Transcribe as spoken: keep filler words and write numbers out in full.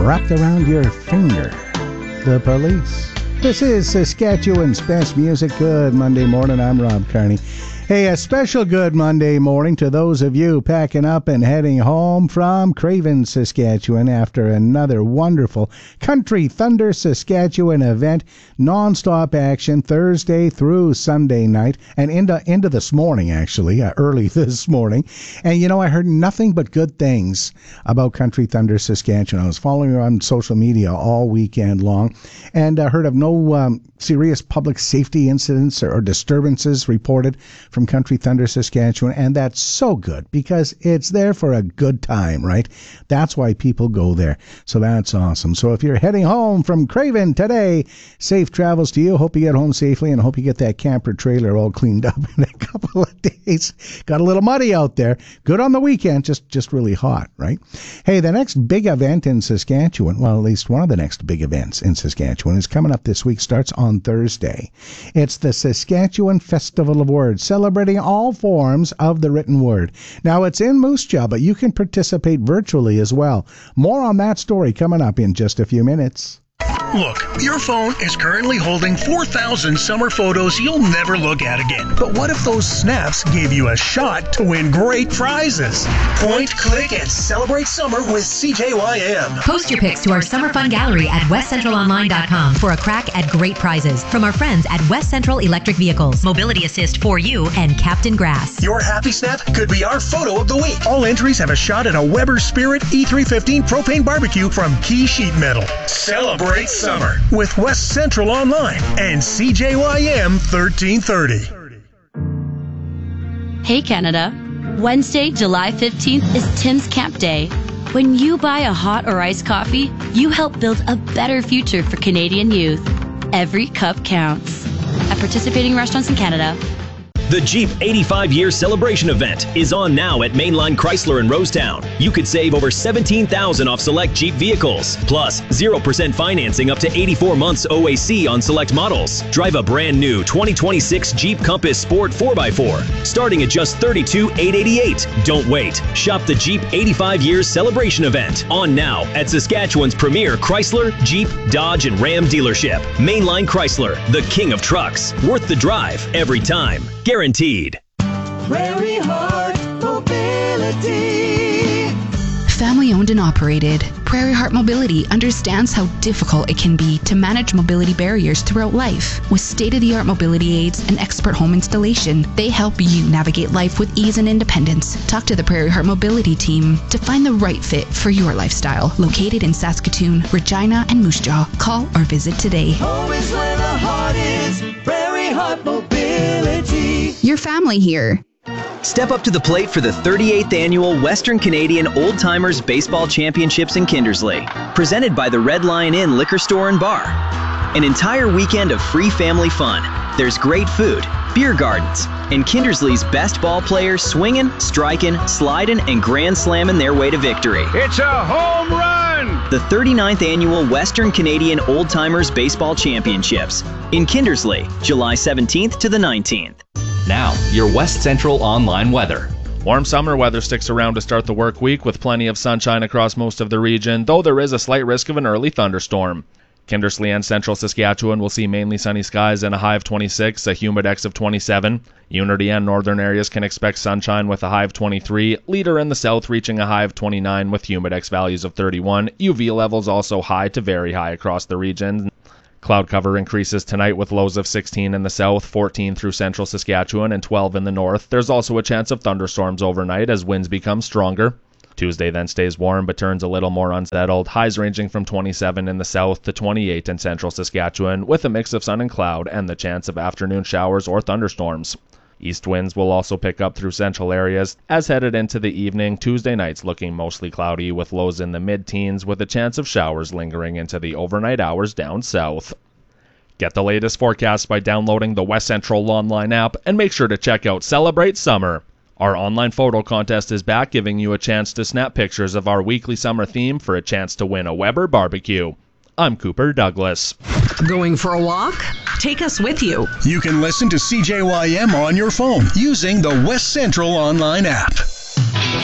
wrapped around your finger. The Police. This is Saskatchewan's best music. Good Monday morning. I'm Rob Carney. Hey, a special good Monday morning to those of you packing up and heading home from Craven, Saskatchewan after another wonderful Country Thunder Saskatchewan event. Non-stop action Thursday through Sunday night and into, into this morning, actually, uh, early this morning. And, you know, I heard nothing but good things about Country Thunder Saskatchewan. I was following her on social media all weekend long, and I heard of no um, serious public safety incidents or, or disturbances reported from Country Thunder Saskatchewan, and that's so good because it's there for a good time, right? That's why people go there. So that's awesome. So if you're heading home from Craven today, safe travels to you. Hope you get home safely and hope you get that camper trailer all cleaned up in a couple of days. Got a little muddy out there. Good on the weekend, just just really hot, right? Hey, the next big event in Saskatchewan, well, at least one of the next big events in Saskatchewan is coming up this week, starts on Thursday. It's the Saskatchewan Festival of Words, celebrating all forms of the written word. Now, it's in Moose Jaw, but you can participate virtually as well. More on that story coming up in just a few minutes. Look, your phone is currently holding four thousand summer photos you'll never look at again. But what if those snaps gave you a shot to win great prizes? Point, click, and celebrate summer with C J Y M. Post your pics to our Summer Fun Gallery at west central online dot com for a crack at great prizes from our friends at West Central Electric Vehicles, Mobility Assist for You, and Captain Grass. Your happy snap could be our photo of the week. All entries have a shot at a Weber Spirit E three fifteen propane barbecue from Key Sheet Metal. Celebrate summer with West Central Online and C J Y M thirteen thirty. Hey Canada, Wednesday, July fifteenth is Tim's Camp Day. When you buy a hot or iced coffee, you help build a better future for Canadian youth. Every cup counts. At participating restaurants in Canada. The Jeep eighty-five year celebration event is on now at Mainline Chrysler in Rosetown. You could save over seventeen thousand dollars off select Jeep vehicles, plus zero percent financing up to eighty-four months O A C on select models. Drive a brand new twenty twenty-six Jeep Compass Sport four by four, starting at just thirty-two thousand eight hundred eighty-eight dollars. Don't wait. Shop the Jeep eighty-five year celebration event on now at Saskatchewan's premier Chrysler, Jeep, Dodge, and Ram dealership. Mainline Chrysler, the king of trucks. Worth the drive every time. Guaranteed. Prairie Heart Mobility. Family owned and operated, Prairie Heart Mobility understands how difficult it can be to manage mobility barriers throughout life. With state-of-the-art mobility aids and expert home installation, they help you navigate life with ease and independence. Talk to the Prairie Heart Mobility team to find the right fit for your lifestyle. Located in Saskatoon, Regina, and Moose Jaw. Call or visit today. Home is where the heart is. Prairie Heart Mobility. Your family here. Step up to the plate for the thirty-eighth Annual Western Canadian Old Timers Baseball Championships in Kindersley. Presented by the Red Lion Inn Liquor Store and Bar. An entire weekend of free family fun. There's great food, beer gardens, and Kindersley's best ball players swinging, striking, sliding, and grand slamming their way to victory. It's a home run! The thirty-ninth Annual Western Canadian Old Timers Baseball Championships in Kindersley, July seventeenth to the nineteenth. Now, your West Central online weather. Warm summer weather sticks around to start the work week with plenty of sunshine across most of the region, though there is a slight risk of an early thunderstorm. Kindersley and central Saskatchewan will see mainly sunny skies and a high of twenty-six, a humidex of twenty-seven. Unity and northern areas can expect sunshine with a high of twenty-three. Leader in the south reaching a high of twenty-nine with humidex values of thirty-one. U V levels also high to very high across the region. Cloud cover increases tonight with lows of sixteen in the south, fourteen through central Saskatchewan, and twelve in the north. There's also a chance of thunderstorms overnight as winds become stronger. Tuesday then stays warm but turns a little more unsettled. Highs ranging from twenty-seven in the south to twenty-eight in central Saskatchewan with a mix of sun and cloud and the chance of afternoon showers or thunderstorms. East winds will also pick up through central areas as headed into the evening. Tuesday night's looking mostly cloudy with lows in the mid-teens with a chance of showers lingering into the overnight hours down south. Get the latest forecast by downloading the West Central Online app and make sure to check out Celebrate Summer. Our online photo contest is back, giving you a chance to snap pictures of our weekly summer theme for a chance to win a Weber barbecue. I'm Cooper Douglas. Going for a walk? Take us with you. You can listen to C J Y M on your phone using the West Central Online app.